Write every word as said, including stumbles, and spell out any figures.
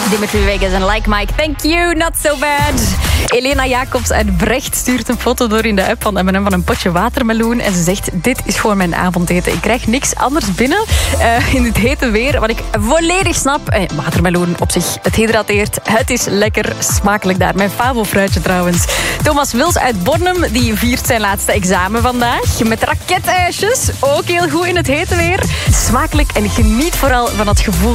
Dimitri Vegas en Like Mike, thank you, not so bad. Elena Jacobs uit Brecht stuurt een foto door in de app van M en M van een potje watermeloen. En ze zegt, dit is voor mijn avondeten. Ik krijg niks anders binnen uh, in dit hete weer. Wat ik volledig snap. Eh, watermeloen op zich, het hydrateert. Het is lekker smakelijk daar. Mijn favo-fruitje trouwens. Thomas Wils uit Bornem, die viert zijn laatste examen vandaag. Met raketijsjes. Ook heel goed in het hete weer. Smakelijk en geniet vooral van het gevoel